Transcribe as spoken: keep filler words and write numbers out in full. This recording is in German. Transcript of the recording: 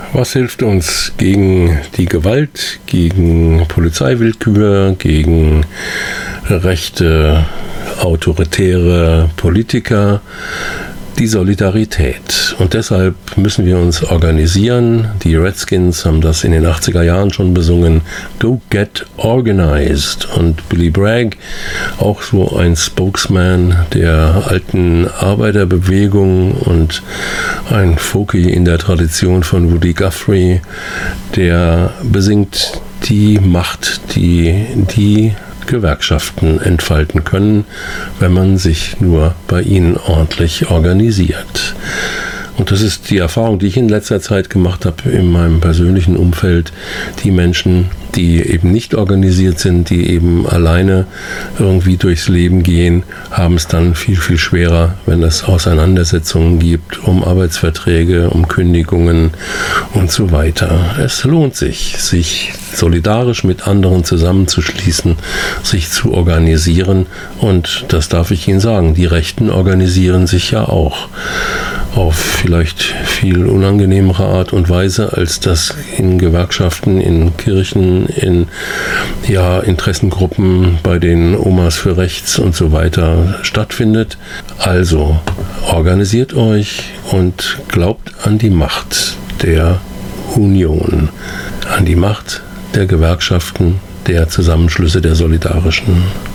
Was hilft uns gegen die Gewalt, gegen Polizeiwillkür, gegen rechte, autoritäre Politiker? Die Solidarität. Und deshalb müssen wir uns organisieren. Die Redskins haben das in den achtziger Jahren schon besungen. Go get organized. Und Billy Bragg, auch so ein Spokesman der alten Arbeiterbewegung und ein Folkie in der Tradition von Woody Guthrie, der besingt die Macht, die die Gewerkschaften entfalten können, wenn man sich nur bei ihnen ordentlich organisiert. Und das ist die Erfahrung, die ich in letzter Zeit gemacht habe in meinem persönlichen Umfeld. Die Menschen, die eben nicht organisiert sind, die eben alleine irgendwie durchs Leben gehen, haben es dann viel, viel schwerer, wenn es Auseinandersetzungen gibt um Arbeitsverträge, um Kündigungen und so weiter. Es lohnt sich, sich solidarisch mit anderen zusammenzuschließen, sich zu organisieren. Und das darf ich Ihnen sagen, die Rechten organisieren sich ja auch auf vielleicht viel unangenehmere Art und Weise, als das in Gewerkschaften, in Kirchen, in ja, Interessengruppen bei den Omas für Rechts und so weiter stattfindet. Also organisiert euch und glaubt an die Macht der Union, an die Macht der Gewerkschaften, der Zusammenschlüsse der Solidarischen.